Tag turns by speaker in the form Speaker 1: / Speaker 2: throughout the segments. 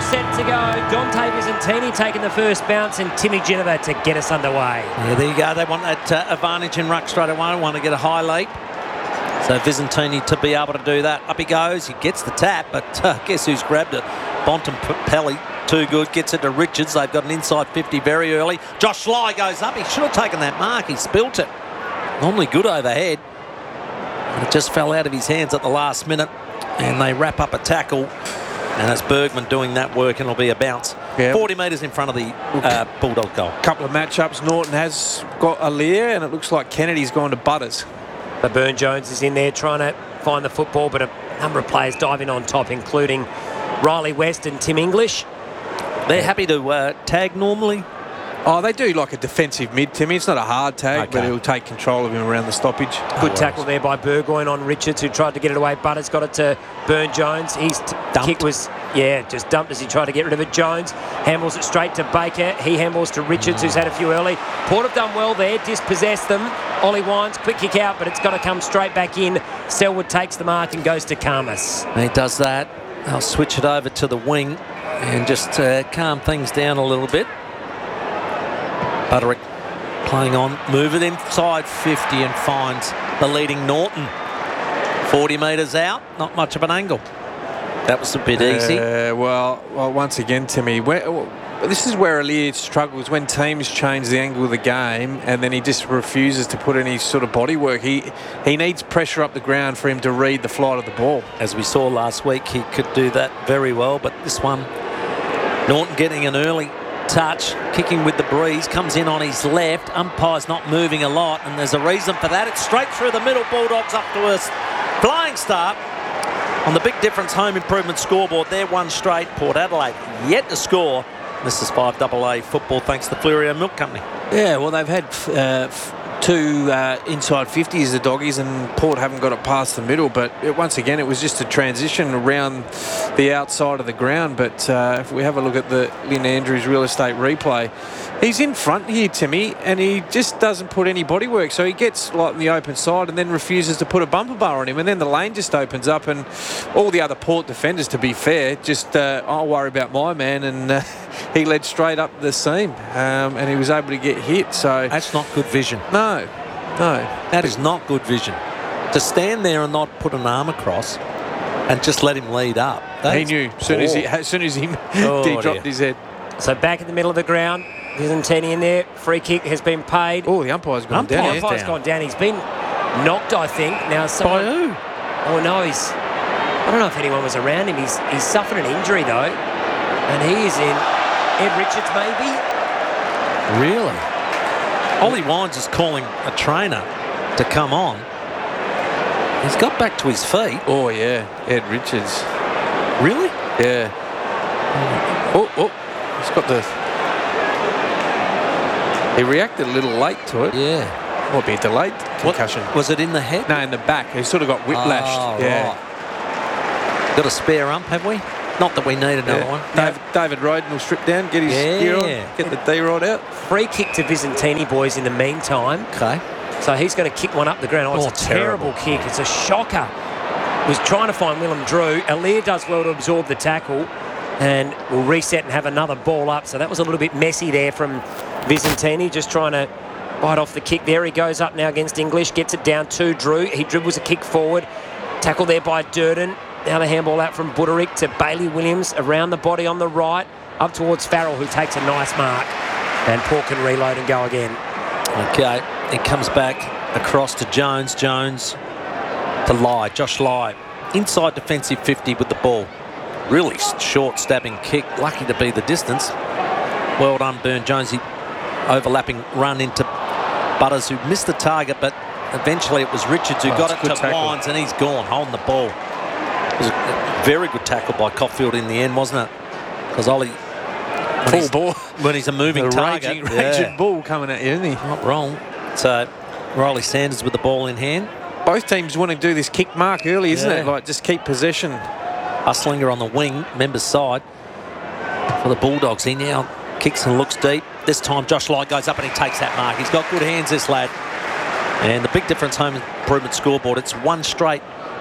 Speaker 1: set to go. Dante Visentini taking the first bounce and Timmy Geneva to get us underway.
Speaker 2: Yeah, there you go. They want that advantage in ruck straight away. Want to get a high leap. So Visentini to be able to do that. Up he goes. He gets the tap, but guess who's grabbed it? Bontempelli. Too good. Gets it to Richards. They've got an inside 50 very early. Josh Sly goes up. He should have taken that mark. He spilt it. Normally good overhead. And it just fell out of his hands at the last minute. And they wrap up a tackle. And it's Bergman doing that work, and it'll be a bounce. Yep. 40 metres in front of the Bulldog goal.
Speaker 3: Couple of matchups. Norton has got Aliir, and it looks like Kennedy's gone to Butters.
Speaker 1: But Burn Jones is in there trying to find the football, but a number of players diving on top, including Riley West and Tim English.
Speaker 2: They're happy to tag normally.
Speaker 3: Oh, they do like a defensive mid, Timmy. It's not a hard tag, but he'll take control of him around the stoppage.
Speaker 1: Good tackle there by Burgoyne on Richards, who tried to get it away. Butters got it to Burn Jones. His kick was, just dumped as he tried to get rid of it. Jones handles it straight to Baker. He handles to Richards, who's had a few early. Port have done well there, dispossessed them. Ollie Wines, quick kick out, but it's got to come straight back in. Selwood takes the mark and goes to Karmas.
Speaker 2: And he does that. They'll switch it over to the wing and just calm things down a little bit. Butterick playing on, move it inside 50 and finds the leading Norton. 40 metres out, not much of an angle. That was a bit easy.
Speaker 3: Well, once again, Timmy, this is where Aliir struggles when teams change the angle of the game, and then he just refuses to put any sort of body work. He needs pressure up the ground for him to read the flight of the ball.
Speaker 2: As we saw last week, he could do that very well, but this one, Norton getting an early touch, kicking with the breeze, comes in on his left. Umpire's not moving a lot, and there's a reason for that. It's straight through the middle. Bulldogs up to a flying start on the Big Difference Home Improvement scoreboard. They're one straight. Port Adelaide yet to score. This is 5AA football thanks to the Fleurieu Milk Company.
Speaker 3: Yeah, well, they've had two inside 50s, the Doggies, and Port haven't got it past the middle. But once again, it was just a transition around the outside of the ground. But if we have a look at the Lynn Andrews real estate replay, he's in front here, Timmy, and he just doesn't put any body work. So he gets like on the open side and then refuses to put a bumper bar on him. And then the lane just opens up, and all the other Port defenders, to be fair, just I'll worry about my man. And he led straight up the seam, and he was able to get hit. So
Speaker 2: that's not good vision.
Speaker 3: No.
Speaker 2: That is not good vision. To stand there and not put an arm across and just let him lead up.
Speaker 3: He knew as soon as he dropped his head.
Speaker 1: So back in the middle of the ground, Visentini in there. Free kick has been paid.
Speaker 3: Oh, the umpire's gone down.
Speaker 1: The umpire's gone down. He's been knocked, I think. Now,
Speaker 2: by who?
Speaker 1: Oh no, I don't know if anyone was around him. He's suffered an injury though, and he is in. Ed Richards, maybe?
Speaker 2: Really? Ollie Wines is calling a trainer to come on. He's got back to his feet.
Speaker 3: Oh, yeah. Ed Richards.
Speaker 2: Really?
Speaker 3: Yeah. Oh. He's got the... He reacted a little late to it.
Speaker 2: Yeah.
Speaker 3: Might be a delayed concussion.
Speaker 2: Was it in the head?
Speaker 3: No, in the back. He sort of got whiplashed.
Speaker 2: Oh,
Speaker 3: yeah.
Speaker 2: Right. Got a spare ump, have we? Not that we need another one.
Speaker 3: David Roden will strip down, get his gear on, get the D-rod out.
Speaker 1: Free kick to Visentini, boys, in the meantime.
Speaker 2: Okay.
Speaker 1: So he's going to kick one up the ground. Oh, it's a terrible kick. It's a shocker. Was trying to find Willem Drew. Aliir does well to absorb the tackle and will reset and have another ball up. So that was a little bit messy there from Visentini, just trying to bite off the kick there. He goes up now against English, gets it down to Drew. He dribbles a kick forward. Tackle there by Durden. Now the handball out from Butterick to Bailey Williams, around the body on the right, up towards Farrell, who takes a nice mark. And Port can reload and go again.
Speaker 2: Okay, it comes back across to Jones. Jones to Lai, Josh Lai. Inside defensive 50 with the ball. Really short stabbing kick, lucky to be the distance. Well done, Burn Jones. He overlapping run into Butters, who missed the target, but eventually it was Richards who got it to Wines, and he's gone, holding the ball. It was a very good tackle by Caulfield in the end, wasn't it? Because Ollie, when he's a moving target,
Speaker 3: raging ball coming at you, isn't he?
Speaker 2: Not wrong. So Riley Sanders with the ball in hand.
Speaker 3: Both teams want to do this kick mark early, isn't it? Like just keep possession.
Speaker 2: Hustlinger on the wing, members side for the Bulldogs. He now kicks and looks deep. This time Josh Light goes up and he takes that mark. He's got good hands, this lad. And the Big Difference Home Improvement scoreboard, it's one straight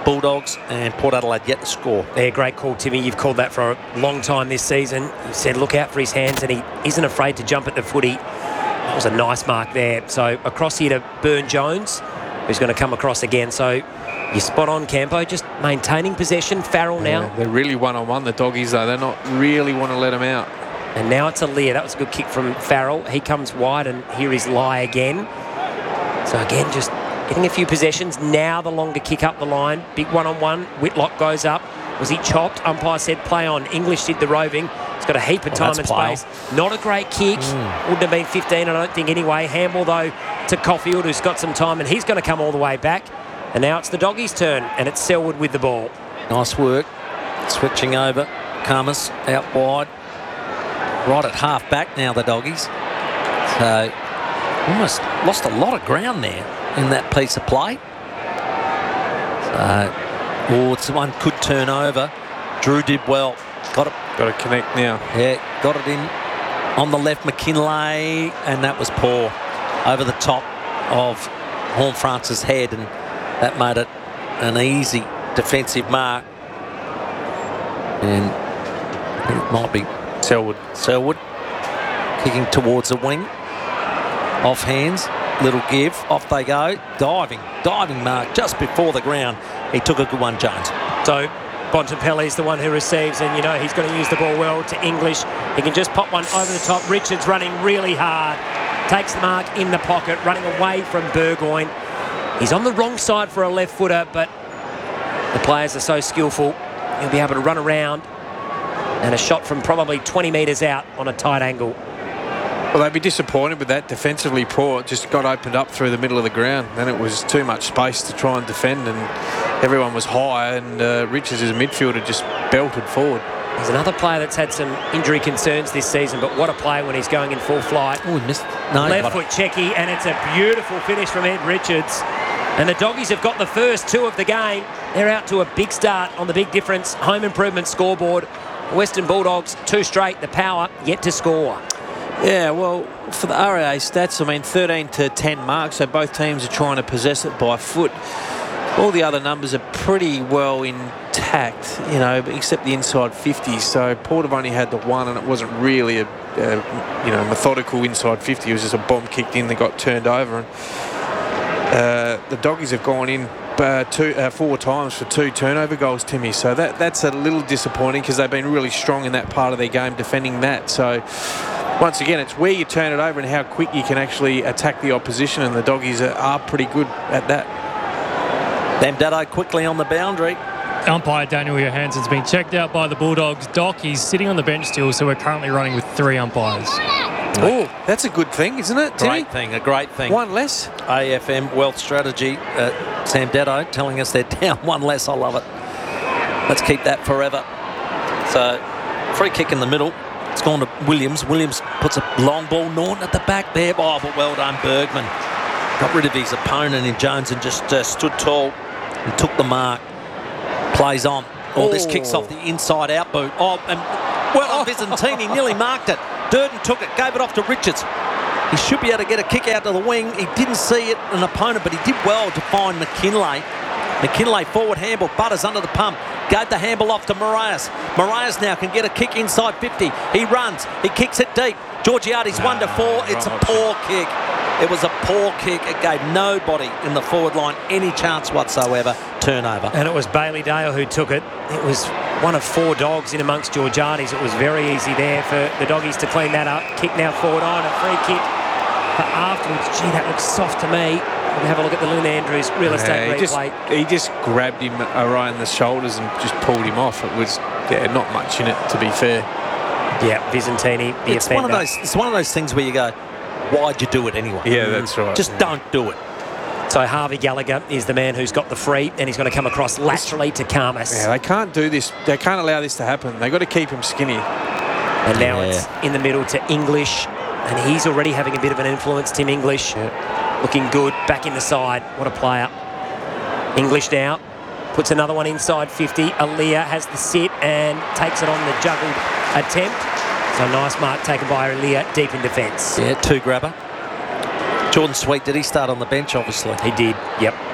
Speaker 2: Bulldogs, and Port Adelaide yet to score.
Speaker 1: Yeah, great call, Timmy. You've called that for a long time this season. You said look out for his hands, and he isn't afraid to jump at the footy. That was a nice mark there. So across here to Burn-Jones, who's going to come across again. So you're spot on, Campo. Just maintaining possession. Farrell now.
Speaker 3: They're really one-on-one, the doggies, though. They're not really want to let them out.
Speaker 1: And now it's Aaliyah. That was a good kick from Farrell. He comes wide, and here is Lai again. So again, just getting a few possessions. Now the longer kick up the line. Big one-on-one. Whitlock goes up. Was he chopped? Umpire said play on. English did the roving. He's got a heap of time and space. Not a great kick. Wouldn't have been 15, I don't think, anyway. Handball, though, to Caulfield, who's got some time, and he's going to come all the way back. And now it's the doggies' turn, and it's Selwood with the ball.
Speaker 2: Nice work. Switching over. Khamis out wide. Right at half back now, the doggies. So almost lost a lot of ground there in that piece of play. So, it's one could turn over. Drew did well. Got to
Speaker 3: connect now.
Speaker 2: Yeah, got it in on the left, McKinlay, and that was poor. Over the top of Horne-Francis' head, and that made it an easy defensive mark. And I think it might be Selwood kicking towards the wing. Off hands, little give, off they go. Diving mark just before the ground. He took a good one, Jones.
Speaker 1: So Bontempelli's the one who receives, and you know he's going to use the ball well to English. He can just pop one over the top. Richards running really hard. Takes the mark in the pocket, running away from Burgoyne. He's on the wrong side for a left footer, but the players are so skillful. He'll be able to run around, and a shot from probably 20 metres out on a tight angle.
Speaker 3: Well, they'd be disappointed with that. Defensively poor. It just got opened up through the middle of the ground. Then it was too much space to try and defend, and everyone was high, and Richards as a midfielder just belted forward.
Speaker 1: There's another player that's had some injury concerns this season, but what a play when he's going in full flight.
Speaker 2: Oh, he missed. No,
Speaker 1: left foot checky, and it's a beautiful finish from Ed Richards. And the doggies have got the first two of the game. They're out to a big start on the Big Difference home improvement scoreboard. Western Bulldogs, 2 straight, the power yet to score.
Speaker 3: Yeah, well, for the RAA stats, I mean, 13 to 10 marks, so both teams are trying to possess it by foot. All the other numbers are pretty well intact, you know, except the inside 50s. So Port have only had the one, and it wasn't really a methodical inside 50. It was just a bomb kicked in that got turned over. And the doggies have gone in 4 times for 2 turnover goals, Timmy. So that's a little disappointing because they've been really strong in that part of their game defending that. So once again, it's where you turn it over and how quick you can actually attack the opposition, and the doggies are pretty good at that.
Speaker 2: Damdado quickly on the boundary.
Speaker 4: Umpire Daniel Johansson's been checked out by the Bulldogs. Doc, he's sitting on the bench still, so we're currently running with 3 umpires.
Speaker 3: Oh, that's a good thing, isn't it, Timmy?
Speaker 2: A great thing.
Speaker 3: One less.
Speaker 2: AFM Wealth Strategy. Sam Daddo telling us they're down 1 less. I love it. Let's keep that forever. So, free kick in the middle. It's gone to Williams. Williams puts a long ball. Norton at the back there. Oh, but well done, Bergman. Got rid of his opponent in Jones and just stood tall and took the mark. Plays on. This kicks off the inside out boot. Visentini nearly marked it. Durden took it, gave it off to Richards. He should be able to get a kick out to the wing. He didn't see it, an opponent, but he did well to find McKinlay. McKinlay forward handball, Butters under the pump. Gave the handball off to Marias. Marias now can get a kick inside 50. He runs, he kicks it deep. Georgiades 1-4. It's a poor kick. It was a poor kick. It gave nobody in the forward line any chance whatsoever. Turnover.
Speaker 1: And it was Bailey Dale who took it. It was one of 4 dogs in amongst Georgiades. It was very easy there for the doggies to clean that up. Kick now forward on, a free kick. But afterwards, gee, that looks soft to me. We'll have a look at the Lynn Andrews real estate replay.
Speaker 3: He just grabbed him around the shoulders and just pulled him off. It was not much in it, to be fair.
Speaker 1: Yeah, Visentini, the offender.
Speaker 2: It's one of those things where you go, why'd you do it anyway?
Speaker 3: Yeah, that's right.
Speaker 2: Just don't do it.
Speaker 1: So Harvey Gallagher is the man who's got the free, and he's going to come across laterally to Khamis.
Speaker 3: Yeah, they can't do this. They can't allow this to happen. They've got to keep him skinny.
Speaker 1: And now it's in the middle to English, and he's already having a bit of an influence, Tim English. Yeah. Looking good, back in the side. What a player. English now puts another one inside 50. Aaliyah has the sit and takes it on the juggled attempt. So nice mark taken by Aaliyah deep in defence.
Speaker 2: Yeah, 2 grabber. Jordan Sweet, did he start on the bench, obviously?
Speaker 1: He did, yep.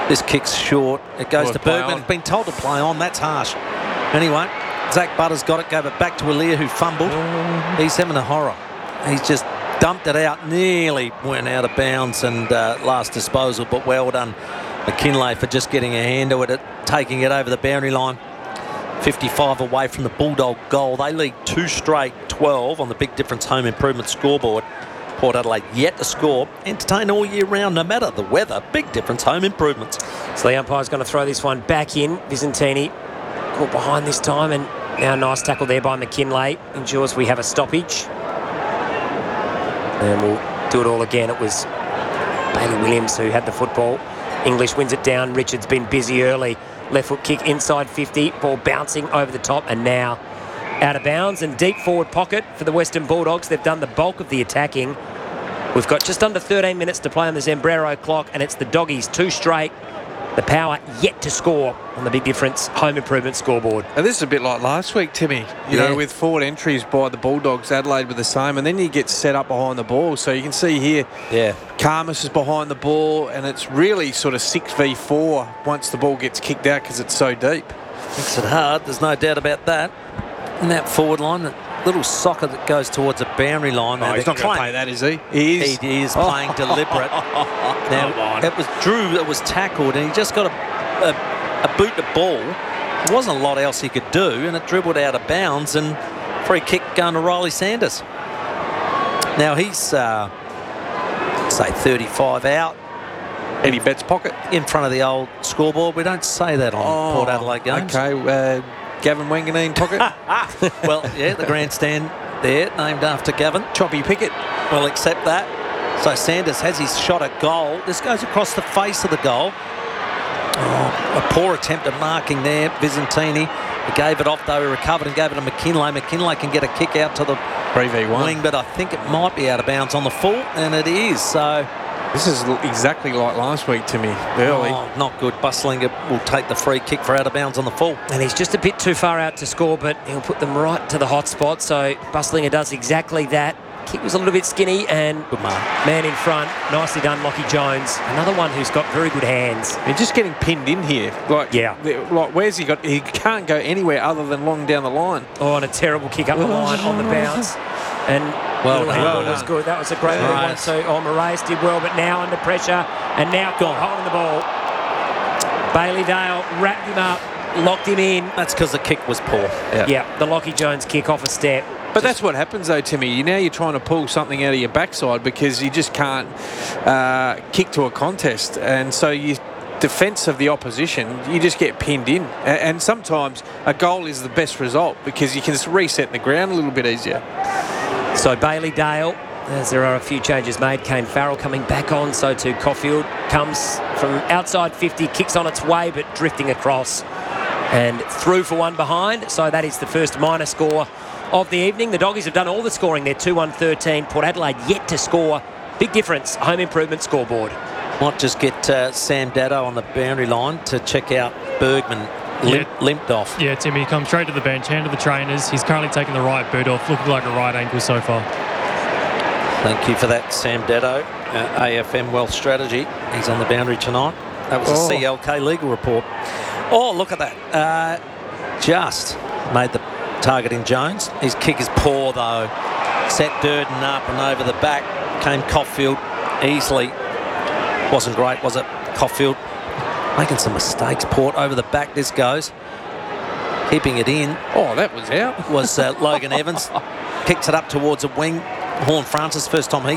Speaker 2: This kick's short. It goes
Speaker 3: Well,
Speaker 2: to
Speaker 3: play
Speaker 2: Bergman.
Speaker 3: on.
Speaker 2: Been told to play on. That's harsh. Anyway, Zach Butters got it. Gave it back to Alia, who fumbled. He's having a horror. He's just dumped it out. Nearly went out of bounds and last disposal, but well done, McKinlay, for just getting a hand to it, taking it over the boundary line. 55 away from the Bulldog goal. They lead 2 straight, 12 on the Big Difference Home Improvement scoreboard. Port Adelaide yet to score. Entertain all year round, no matter the weather. Big Difference Home Improvements.
Speaker 1: So the umpire's going to throw this one back in. Visentini caught behind this time, and now a nice tackle there by McKinlay. Ensures we have a stoppage. And we'll do it all again. It was Bailey Williams who had the football. English wins it down. Richards been busy early. Left foot kick inside 50. Ball bouncing over the top and now out of bounds. And deep forward pocket for the Western Bulldogs. They've done the bulk of the attacking. We've got just under 13 minutes to play on the Zambrero clock, and it's the Doggies 2 straight. The Power yet to score on the Big Difference Home Improvement scoreboard.
Speaker 3: And this is a bit like last week, Timmy. You know, with forward entries by the Bulldogs, Adelaide with the same, and then you get set up behind the ball. So you can see here, Karmas is behind the ball, and it's really sort of 6v4 once the ball gets kicked out because it's so deep.
Speaker 2: Makes it hard, there's no doubt about that. And that forward line, that little soccer that goes towards a boundary line.
Speaker 3: Oh, he's not going to play that, is he? He is.
Speaker 2: He is playing deliberate. Now, it was Drew that was tackled, and he just got a boot the ball. There wasn't a lot else he could do, and it dribbled out of bounds, and free kick going to Riley Sanders. Now he's, say, 35 out.
Speaker 3: Eddie Betts' pocket.
Speaker 2: In front of the old scoreboard. We don't say that on Port Adelaide games.
Speaker 3: Okay, Gavin Wanganeen pocket.
Speaker 2: Well, yeah, the grandstand there, named after Gavin.
Speaker 3: Choppy Pickett.
Speaker 2: We'll accept that. So Sanders has his shot at goal. This goes across the face of the goal. Oh, a poor attempt at marking there. Visentini, he gave it off though. He recovered and gave it to McKinlay. McKinlay can get a kick out to the
Speaker 3: 3v1
Speaker 2: wing, but I think it might be out of bounds on the full, and it is. So
Speaker 3: this is exactly like last week to me, early.
Speaker 2: Oh, not good. Bustlinger will take the free kick for out of bounds on the full.
Speaker 1: And he's just a bit too far out to score, but he'll put them right to the hot spot. So Bustlinger does exactly that. Kick was a little bit skinny, and
Speaker 2: Good mark.
Speaker 1: Man in front. Nicely done, Lockie Jones. Another one who's got very good hands.
Speaker 3: And just getting pinned in here. Like, where's he got? He can't go anywhere other than long down the line.
Speaker 1: Oh, and a terrible kick up the line on the bounce. And
Speaker 2: Well
Speaker 1: was good. That was a great little one. So Moraes did well, but now under pressure, and now holding the ball. Bailey Dale wrapped him up, locked him in.
Speaker 2: That's because the kick was poor.
Speaker 1: Yeah, the Lockie Jones kick off a step.
Speaker 3: But that's what happens though, Timmy. Now you're trying to pull something out of your backside because you just can't kick to a contest, and so you defence of the opposition, you just get pinned in. And sometimes a goal is the best result because you can just reset the ground a little bit easier.
Speaker 1: So Bailey Dale, as there are a few changes made, Kane Farrell coming back on, so too Caulfield comes from outside 50, kicks on its way but drifting across and through for one behind. So that is the first minor score of the evening. The Doggies have done all the scoring there, 2-1-13. Port Adelaide yet to score. Big difference, home improvement scoreboard.
Speaker 2: Might just get Sam Dado on the boundary line to check out Bergman. Limped off.
Speaker 4: Yeah, Timmy, come straight to the bench, hand to the trainers. He's currently taking the right boot off, looking like a right ankle so far.
Speaker 2: Thank you for that, Sam Dado. AFM Wealth Strategy. He's on the boundary tonight. That was a CLK legal report. Oh, look at that. Just made the target in Jones. His kick is poor, though. Set Durden up and over the back. Came Caulfield easily. Wasn't great, was it? Caulfield making some mistakes. Port over the back this goes. Keeping it in.
Speaker 3: Oh, that was out.
Speaker 2: Was Logan Evans. Kicks it up towards a wing. Horn Francis, first time he